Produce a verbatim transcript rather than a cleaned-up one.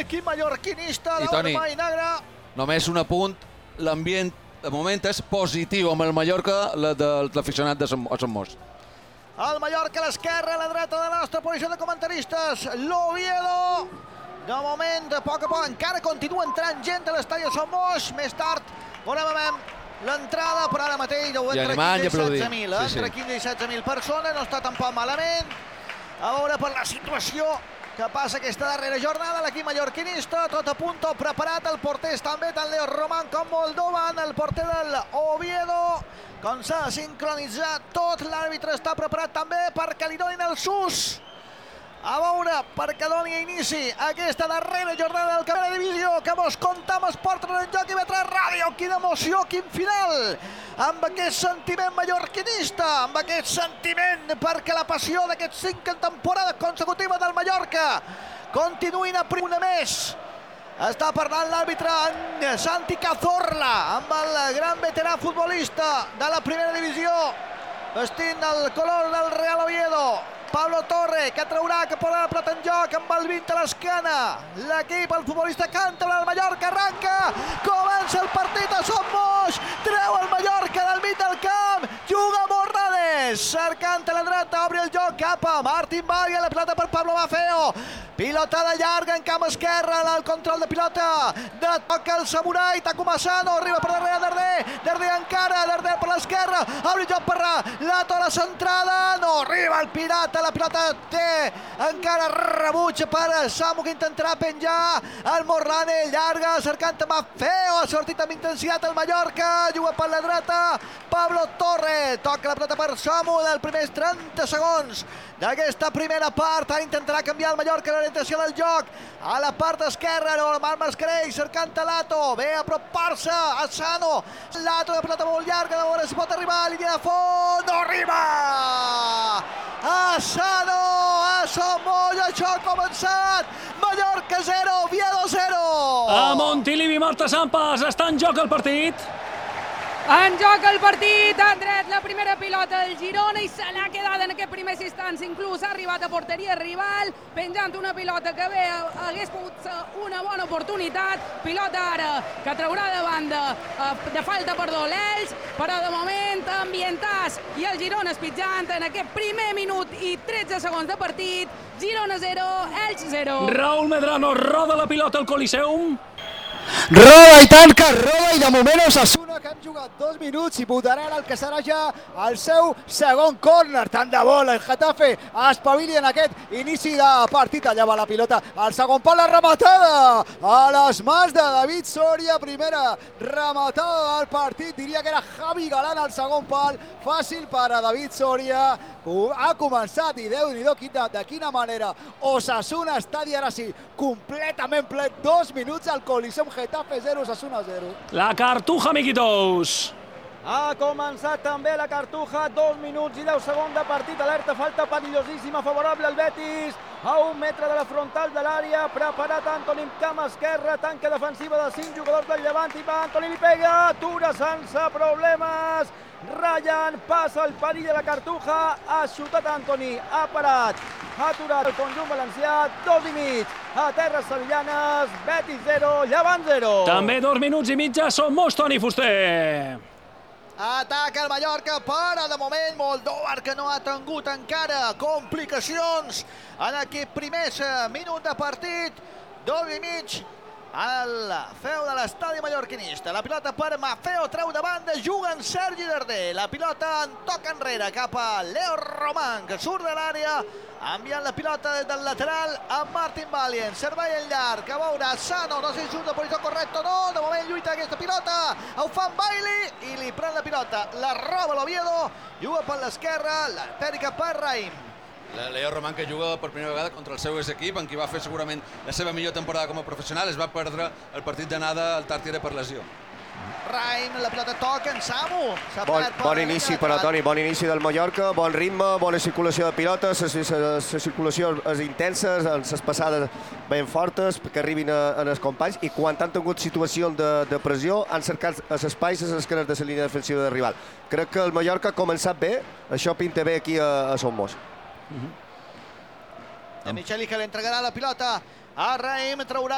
l'equip mallorquinista I, de Toni, vermell i negre. Només un apunt, l'ambient de moment és positiu amb el Mallorca la de l'aficionat de Sant Mos. El Mallorca a l'esquerra, a la dreta de la nostra posició de comentaristes, l'Oviedo. De moment, a poc a poc, encara continua entrant gent a l'estadi de Sant Mos. Més tard veurem l'entrada, però ara mateix deu entre quinze i setze mil. Entre quinze i setze mil persones, no està tampoc malament. A veure per la situació que passa aquesta darrera jornada, l'equip mallorquinista, tot a punt, tot preparat, el porter també, tant Leo Roman com Moldovan, el porter del Oviedo, com s'ha de sincronitzar tot, l'àrbitre està preparat també perquè li donin el sus. A veure, perquè doni inici aquesta darrera jornada del Primera Divisió, que mos compta amb Esport en Joc i B tres Ràdio. Quina emoció, quin final! Amb aquest sentiment mallorquinista, amb aquest sentiment perquè la passió d'aquests cinc temporades consecutives del Mallorca continuïn a una més. Està parlant l'àrbitre Santi Cazorla amb el gran veterà futbolista de la Primera Divisió, vestint el color del Real Oviedo. Pablo Torre, que traurà, que posa la pilota en joc amb el vint a l'esquena. L'equip, el futbolista càntabra del Mallorca, arranca, comença el partit a Sant Mos, treu el Mallorca del mig del camp, juga Morales, cercant a la dreta, obre el joc cap a Martín Valle, la pilota per Pablo Maffeo, pilotada llarga en camp esquerre, el control de pilota, de toca el Samurai, Takuma Asano, arriba per darrere Darder, Darder encara, Darder per l'esquerra, obre el joc per la tola centrada, no arriba el pirata, la pilota té encara rebuig per Samu, que intentarà penjar el Morlane, llarga, cercant a Maffeo, ha sortit amb intensitat el Mallorca, juga per la dreta, Pablo Torre, toca la pilota per Samu dels primers trenta segons d'aquesta primera part, intentarà canviar el Mallorca l'orientació del joc, a la part esquerra, no, el Marc Mascarell, cercant a Lato, ve a apropar-se a Sano, Lato de pilota molt llarga, de veure si pot arribar a línia de fons, no arriba! Asano, a Sant Mos, això ha començat, Mallorca zero, Oviedo zero. A Montilivi, Marta Sampas, està en joc el partit. En joc el partit, han dret la primera pilota del Girona i se l'ha quedat en aquest primers instants, inclús ha arribat a porteria rival, penjant una pilota que bé hagués pogut ser una bona oportunitat, pilota ara que traurà de banda de falta, perdó, l'Elx, però de moment ambientàs i el Girona espitjant en aquest primer minut i tretze segons de partit, Girona zero, Elx zero. Raúl Medrano roda la pilota al Coliseum. Roda i tant que roda, i de moment Osasuna, que han jugat dos minuts i votaran el que serà ja el seu segon córner. Tant de bo el Getafe espavili en aquest inici de partit. Allà va la pilota al segon pal, la rematada a les mans de David Soria, primera rematada del partit, diria que era Javi Galán al segon pal, fàcil per a David Soria. Ha començat i Déu-n'hi-do de quina manera Osasuna estadi ara sí completament ple, dos minuts al Coliseum, Getafe zero, Osasuna zero. La Cartuja, amiguitos. Ha començat també la Cartuja, dos minuts i deu segons de partit, alerta, falta perillosíssima favorable al Betis, a un metre de la frontal de l'àrea, preparat Antoni amb cama esquerra, tanca defensiva de cinc jugadors del Llevant, i va Antoni, li pega, atura sense problemes, Ryan, passa el perill de la Cartuja, ha xutat Antoni, ha parat, ha aturat el conjunt valencià, dos i mig, a terres sevillanes, Betis zero, Llevant zero. També dos minuts i mitja, som molts, Toni Fuster. Ataca el Mallorca, però de moment Moldovar, que no ha tingut encara complicacions en aquest primer minut de partit, dos i mig al feu de l'estadi mallorquinista. La pilota per Maffeo, treu de banda, juga en Sergi Darder, la pilota en toca enrere cap a Leo Roman, que surt de l'àrea, enviant la pilota des del lateral a Martín Valle, servei en llarg, a veure Sano, no sé si surt de posició correcta o no, de moment lluita aquesta pilota, ho fa en Bailey i li pren la pilota, la roba l'Oviedo, juga per l'esquerra, la pèrica per Raïm. Leo Roman, que juga per primera vegada contra el seu ex-equip, en qui va fer segurament la seva millor temporada com a professional, es va perdre el partit d'anada al Tartiere per lesió. Raïm, la pilota toca en Samu. Bon, bon inici per a Toni, bon inici del Mallorca, bon ritme, bona circulació de pilotes, la circulació és intensa, les passades ben fortes, que arribin a, a els companys, i quan han tingut situacions de, de pressió han cercat els espais a les esquenes de la línia defensiva del rival. Crec que el Mallorca ha començat bé, això pinta bé aquí a, a Sant Mos. De Micheli, que li entregarà la pilota a Raïm, traurà